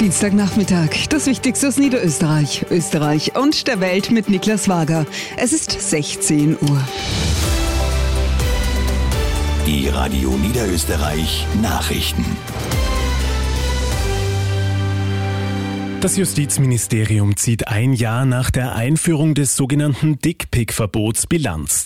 Dienstagnachmittag, das Wichtigste aus Niederösterreich, Österreich und der Welt mit Niklas Wager. Es ist 16 Uhr. Die Radio Niederösterreich Nachrichten. Das Justizministerium zieht ein Jahr nach der Einführung des sogenannten Dickpick-Verbots Bilanz.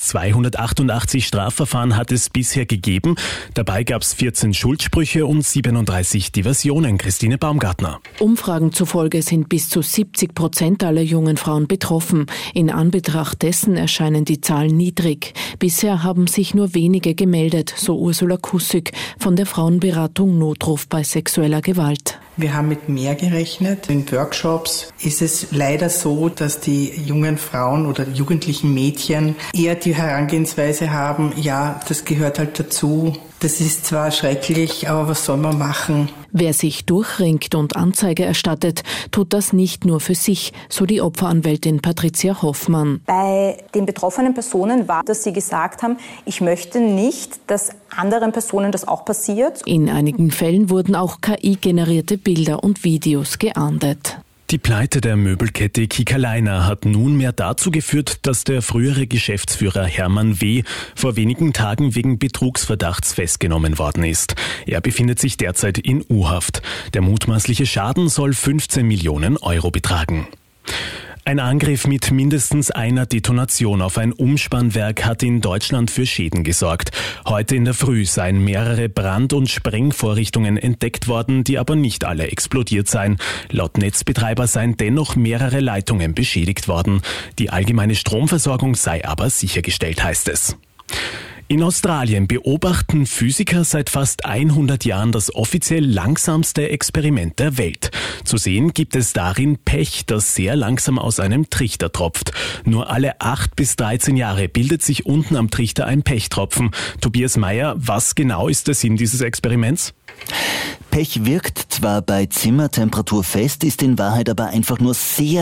288 Strafverfahren hat es bisher gegeben. Dabei gab es 14 Schuldsprüche und 37 Diversionen. Christine Baumgartner. Umfragen zufolge sind bis zu 70% aller jungen Frauen betroffen. In Anbetracht dessen erscheinen die Zahlen niedrig. Bisher haben sich nur wenige gemeldet, so Ursula Kussig von der Frauenberatung Notruf bei sexueller Gewalt. Wir haben mit mehr gerechnet. In Workshops ist es leider so, dass die jungen Frauen oder jugendlichen Mädchen eher die Herangehensweise haben, ja, das gehört halt dazu. Das ist zwar schrecklich, aber was soll man machen? Wer sich durchringt und Anzeige erstattet, tut das nicht nur für sich, so die Opferanwältin Patricia Hoffmann. Bei den betroffenen Personen war, dass sie gesagt haben, ich möchte nicht, dass anderen Personen das auch passiert. In einigen Fällen wurden auch KI-generierte Bilder und Videos geahndet. Die Pleite der Möbelkette Kiekerleiner hat nunmehr dazu geführt, dass der frühere Geschäftsführer Hermann W. vor wenigen Tagen wegen Betrugsverdachts festgenommen worden ist. Er befindet sich derzeit in U-Haft. Der mutmaßliche Schaden soll 15 Millionen Euro betragen. Ein Angriff mit mindestens einer Detonation auf ein Umspannwerk hat in Deutschland für Schäden gesorgt. Heute in der Früh seien mehrere Brand- und Sprengvorrichtungen entdeckt worden, die aber nicht alle explodiert seien. Laut Netzbetreiber seien dennoch mehrere Leitungen beschädigt worden. Die allgemeine Stromversorgung sei aber sichergestellt, heißt es. In Australien beobachten Physiker seit fast 100 Jahren das offiziell langsamste Experiment der Welt. Zu sehen gibt es darin Pech, das sehr langsam aus einem Trichter tropft. Nur alle 8 bis 13 Jahre bildet sich unten am Trichter ein Pechtropfen. Tobias Meyer, was genau ist der Sinn dieses Experiments? Pech wirkt zwar bei Zimmertemperatur fest, ist in Wahrheit aber einfach nur sehr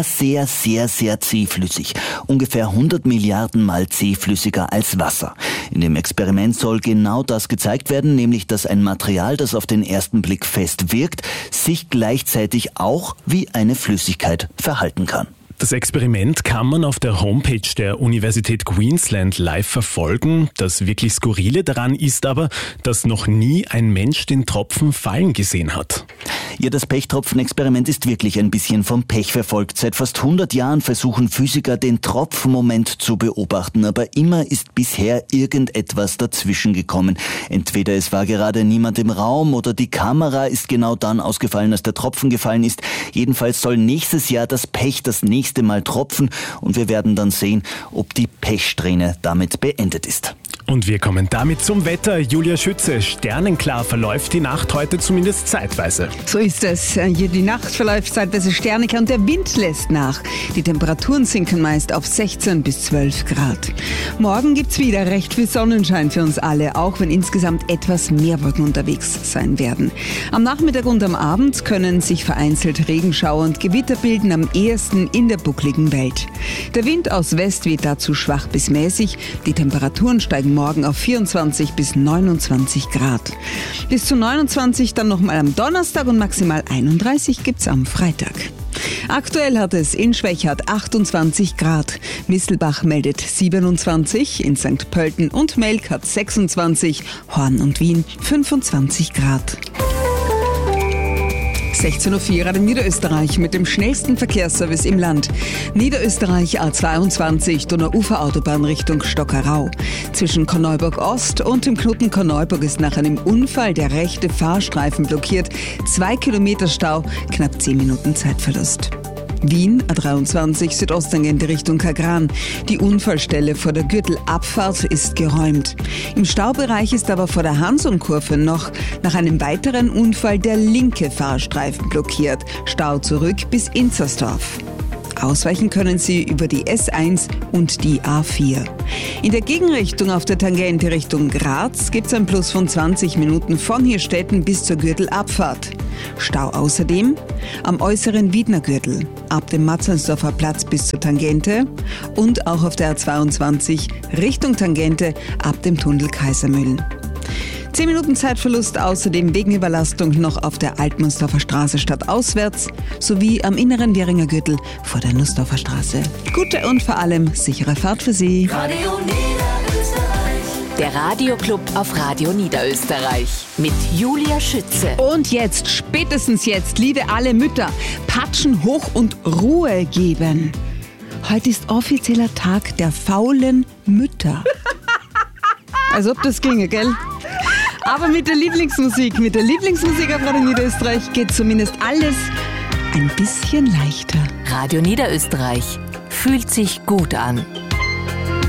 zähflüssig. Ungefähr 100 Milliarden Mal zähflüssiger als Wasser. In dem Experiment soll genau das gezeigt werden, nämlich dass ein Material, das auf den ersten Blick fest wirkt, sich gleichzeitig auch wie eine Flüssigkeit verhalten kann. Das Experiment kann man auf der Homepage der Universität Queensland live verfolgen. Das wirklich Skurrile daran ist aber, dass noch nie ein Mensch den Tropfen fallen gesehen hat. Ja, das Pechtropfen-Experiment ist wirklich ein bisschen vom Pech verfolgt. Seit fast 100 Jahren versuchen Physiker, den Tropfenmoment zu beobachten, aber immer ist bisher irgendetwas dazwischen gekommen. Entweder es war gerade niemand im Raum oder die Kamera ist genau dann ausgefallen, als der Tropfen gefallen ist. Jedenfalls soll nächstes Jahr das Pech das nächste Mal tropfen und wir werden dann sehen, ob die Pechsträhne damit beendet ist. Und wir kommen damit zum Wetter. Julia Schütze, sternenklar verläuft die Nacht heute zumindest zeitweise. So ist es. Die Nacht verläuft zeitweise sternig und der Wind lässt nach. Die Temperaturen sinken meist auf 16 bis 12 Grad. Morgen gibt's wieder recht viel Sonnenschein für uns alle, auch wenn insgesamt etwas mehr Wolken unterwegs sein werden. Am Nachmittag und am Abend können sich vereinzelt Regenschauer und Gewitter bilden, am ehesten in der buckligen Welt. Der Wind aus West weht dazu schwach bis mäßig. Die Temperaturen steigen morgen auf 24 bis 29 Grad. Bis zu 29 dann nochmal am Donnerstag und maximal 31 gibt's am Freitag. Aktuell hat es in Schwechat 28 Grad. Misselbach meldet 27, in St. Pölten und Melk hat 26, Horn und Wien 25 Grad. 16.04 Uhr in Niederösterreich mit dem schnellsten Verkehrsservice im Land. Niederösterreich A22, Donauuferautobahn Richtung Stockerau. Zwischen Korneuburg Ost und dem Knoten Korneuburg ist nach einem Unfall der rechte Fahrstreifen blockiert. 2 Kilometer Stau, knapp 10 Minuten Zeitverlust. Wien, A23, Südosttangente Richtung Kagran. Die Unfallstelle vor der Gürtelabfahrt ist geräumt. Im Staubereich ist aber vor der Hansum-Kurve noch nach einem weiteren Unfall der linke Fahrstreifen blockiert. Stau zurück bis Inzersdorf. Ausweichen können Sie über die S1 und die A4. In der Gegenrichtung auf der Tangente Richtung Graz gibt es ein Plus von 20 Minuten von Hirstetten bis zur Gürtelabfahrt. Stau außerdem am äußeren Wiedner-Gürtel, ab dem Matzelsdorfer Platz bis zur Tangente und auch auf der A22 Richtung Tangente ab dem Tunnel Kaisermühlen. 10 Minuten Zeitverlust außerdem wegen Überlastung noch auf der Altnussdorfer Straße stadtauswärts sowie am inneren Währinger Gürtel vor der Nussdorfer Straße. Gute und vor allem sichere Fahrt für Sie. Radio Niederösterreich. Der Radioclub auf Radio Niederösterreich mit Julia Schütze. Und jetzt, spätestens jetzt, liebe alle Mütter, Patschen hoch und Ruhe geben. Heute ist offizieller Tag der faulen Mütter. Als ob das ginge, gell? Aber mit der Lieblingsmusik auf Radio Niederösterreich geht zumindest alles ein bisschen leichter. Radio Niederösterreich fühlt sich gut an.